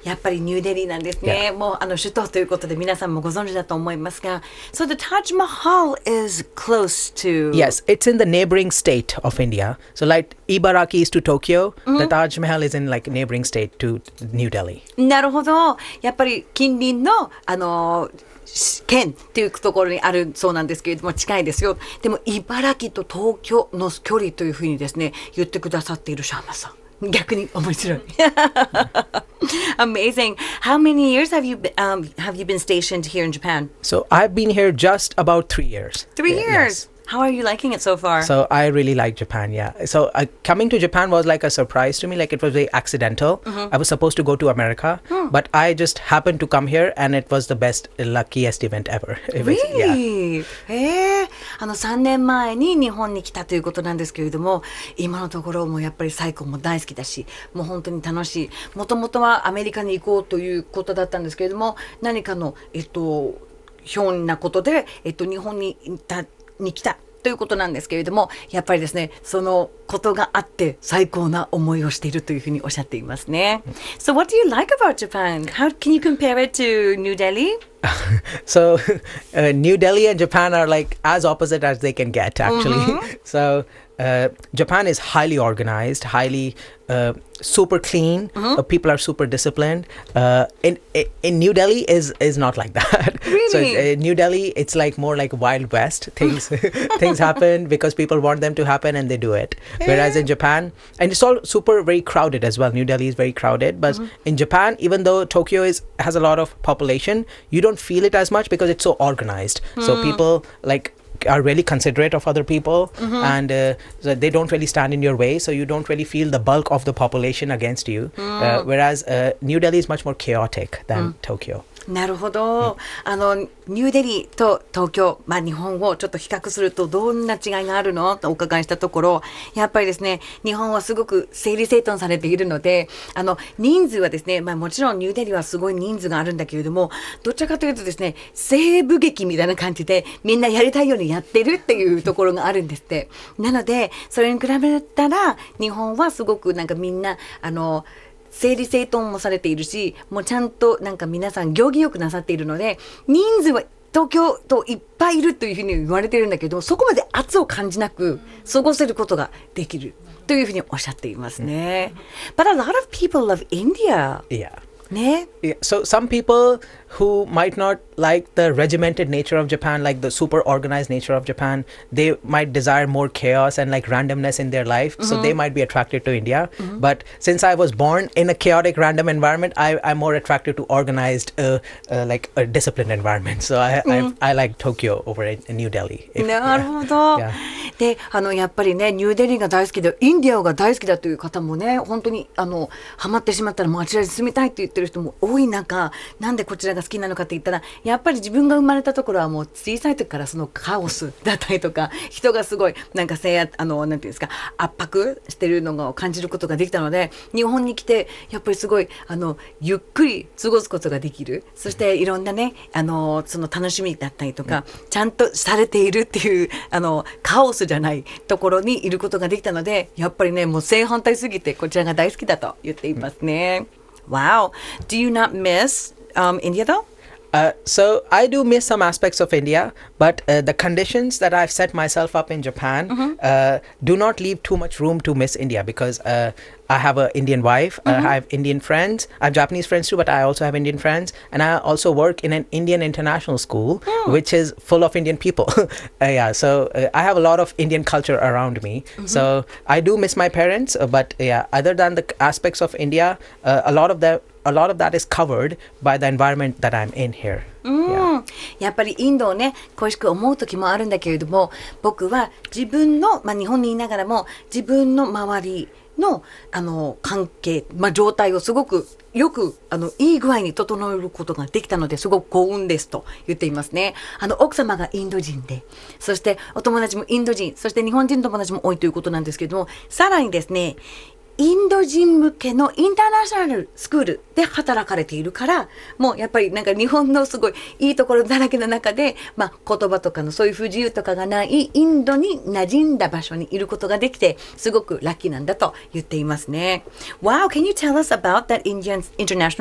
やっぱりニューデリーなんですね。もう首都ということで皆さんもご存知だと思いますが。So the Taj Mahal is close to... Yes, it's in the neighboring state of India. So like Ibaraki is to Tokyo, the Taj Mahal is in like neighboring state to New Delhi. なるほど。やっぱり近隣の県っていうところにあるそうなんですけれども、近いですよ。でも茨城と東京の距離というふうにですね言ってくださっているシャーマさん、逆に面白い。Amazing. How many years have you been stationed here in Japan? So I've been here just about 3 years. 3 years. Yes. How are you liking it so far? So I really like Japan, yeah. So coming to Japan was like a surprise to me. Like it was very accidental. I was supposed to go to America, but I just happened to come here and it was the best, luckiest event ever. Really? 3年前に日本に来たということなんですけれども、今のところもやっぱりサイコンも大好きだし、もう本当に楽しい。もともとはアメリカに行こうということだったんですけれども、何かのひょんなことで日本に来たということなんですけれども、やっぱりですねそのことがあって最高な思いをしているというふうにおっしゃっていますね。So what do you like about Japan? How can you compare it to New Delhi? So New Delhi and Japan are like as opposite as they can get actually. So Japan is highly organized, highly super clean. People are super disciplined. In New Delhi is not like that. Really? So New Delhi, it's like more like Wild West. Things happen because people want them to happen and they do it. Whereas in Japan, and it's all super very crowded as well. New Delhi is very crowded, but in Japan, even though Tokyo has a lot of population, you don't feel it as much because it's so organized. So people like are really considerate of other people, and so they don't really stand in your way, so you don't really feel the bulk of the population against you. Whereas New Delhi is much more chaotic than Tokyo. なるほど。ニューデリーと東京、日本をちょっと比較するとどんな違いがあるのとお伺いしたところ、やっぱりですね日本はすごく整理整頓されているので、人数はですね、もちろんニューデリーはすごい人数があるんだけれども、どちらかというとですね西部劇みたいな感じでみんなやりたいようにやってるっていうところがあるんですって。なのでそれに比べたら日本はすごくなんかみんな整理整頓もされているし、もうちゃんとなんか皆さん行儀よくなさっているので、人数は東京といっぱいいるというふうに言われているんだけど、そこまで圧を感じなく過ごせることができるというふうにおっしゃっていますね。But a lot of people love India. Yeah. ね。 Yeah. So some people who might not like the regimented nature of Japan, like the super organized nature of Japan, they might desire more chaos and like randomness in their life. So they might be attracted to India. But since I was born in a chaotic, random environment, I'm more attracted to organized, like a disciplined environment. So I like Tokyo over in New Delhi. なるほど。で、やっぱりね、ニューデリーが大好きで、インディアが大好きだという方もね、本当にハマってしまったらもうあちらに住みたいって言ってる人も多い中、なんでこちらが好きなのかって言ったら、やっぱり自分が生まれたところはもう小さい時からそのカオスだったりとか、人がすごいなんかなんていうんですか、圧迫してるのを感じることができたので、日本に来てやっぱりすごいゆっくり過ごすことができる。そしていろんなねその楽しみだったりとか、ちゃんとされているっていうカオスじゃないところにいることができたので、やっぱりねもう正反対すぎてこちらが大好きだと言っていますね。Wow. Do you not miss India though? So I do miss some aspects of India, but the conditions that I've set myself up in Japan do not leave too much room to miss India, because I have an Indian wife, I have Indian friends, I have Japanese friends too, but I also have Indian friends, and I also work in an Indian international school, which is full of Indian people. So I have a lot of Indian culture around me. So I do miss my parents, but other than the aspects of India, a lot of that is covered by the environment that I'm in here. やっぱりインドをね恋しく思う時もあるんだけれども、僕は自分の、日本にいながらも自分の周りの関係、状態をすごくよくいい具合に整えることができたので、すごく幸運ですと言っていますね。奥様がインド人で、そしてお友達もインド人、そして日本人の友達も多いということなんですけれども、さらにですねインド人向けのインターナショナルスクールで働かれているから、もうやっぱりなんか日本のすごいいいところだらけの中で、言葉とかのそういう不自由とかがないインドに馴染んだ場所にいることができて、すごくラッキーなんだと言っていますね。Wow, can you tell us about that Indian international